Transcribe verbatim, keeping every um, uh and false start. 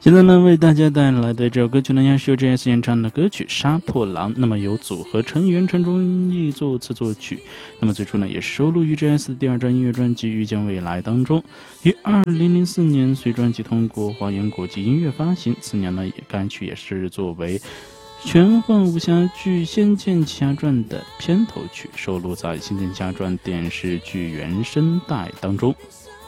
现在呢，为大家带来的这首歌曲呢，也是由 J S 演唱的歌曲《杀破狼》。那么由组合成员陈忠义作词作曲。那么最初呢，也收录于 J S 的第二张音乐专辑《遇见未来》当中。于二零零四年，随专辑通过华研国际音乐发行。次年呢，也该曲也是作为玄幻武侠剧《仙剑奇侠传》的片头曲，收录在《仙剑奇侠传》电视剧原声带当中。